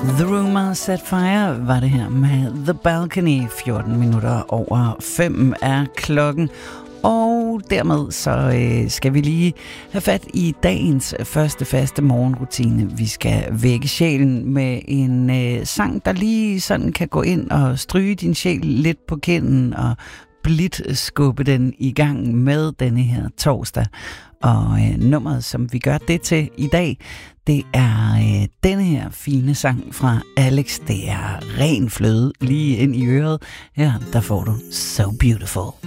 The Rumor Set Fire var det her med The Balcony. 14 minutter over 5 er klokken. Og dermed så skal vi lige have fat i dagens første faste morgenrutine. Vi skal vække sjælen med en sang, der lige sådan kan gå ind og stryge din sjæl lidt på kinden og blidt skubbe den i gang med denne her torsdag. Og nummeret, som vi gør det til i dag, det er denne her fine sang fra Alex. Det er ren fløde lige ind i øret. Her, der får du So Beautiful.